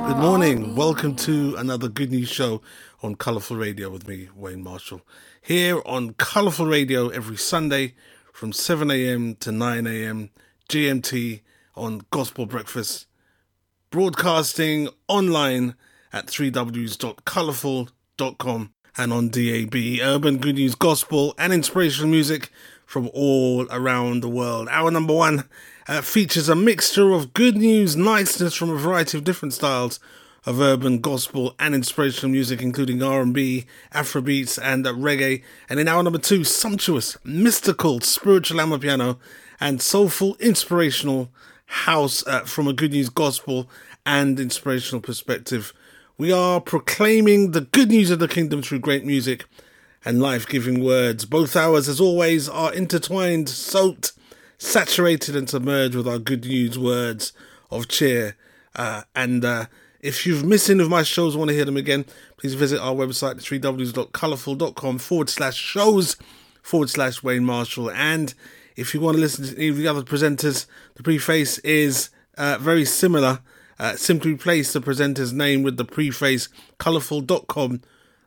Good morning. Welcome to another Good News show on Colourful Radio with me, Wayne Marshall. Here on Colourful Radio every Sunday from 7 a.m. to 9 a.m. GMT on Gospel Breakfast. Broadcasting online at 3ws.colourful.com and on DAB. Urban Good News, Gospel and inspirational music from all around the world. Hour number one features a mixture of good news, niceness from a variety of different styles of urban, gospel and inspirational music, including R&B, Afrobeats and reggae. And in hour number two, sumptuous, mystical, spiritual amapiano and soulful, inspirational house from a good news, gospel and inspirational perspective. We are proclaiming the good news of the kingdom through great music and life-giving words. Both hours, as always, are intertwined, soaked, saturated and submerged with our good news words of cheer. If you've missed any of my shows and want to hear them again, please visit our website, 3ws.colourful.com/shows/Wayne Marshall. And if you want to listen to any of the other presenters, the preface is very similar. Simply replace the presenter's name with the preface colourful.com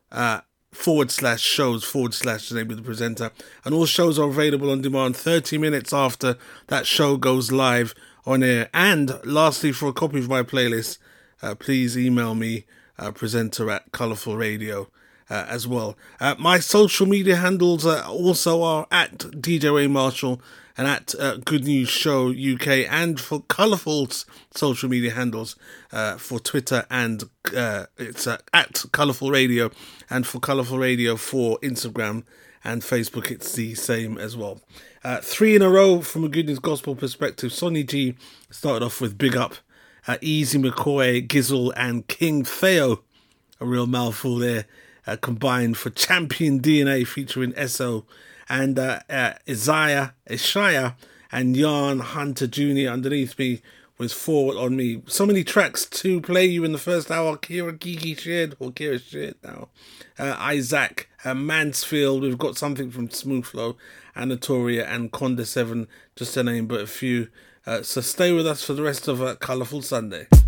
/shows/ the name of the presenter. And all shows are available on demand 30 minutes after that show goes live on air. And lastly, for a copy of my playlist, please email me, presenter at Colourful Radio as well. My social media handles also are at DJ Wayne Marshall and at Good News Show UK, and for Colourful's social media handles for Twitter and it's at Colourful Radio, and for Colourful Radio for Instagram and Facebook it's the same as well. 3 in a row from a Good News Gospel perspective. Sonny G started off with Big Up, Easy McCoy, Gizzle and King Theo, a real mouthful there, combined for Champion DNA featuring SO, and Ishaya and Yarn Hunter Jr. underneath me was Forward on Me. So many tracks to play you in the first hour. Kira shared now. Isaac Mansfield, we've got something from Smooth Flow, Anatolia and Conda 7, just to name but a few. So stay with us for the rest of Colourful Sunday.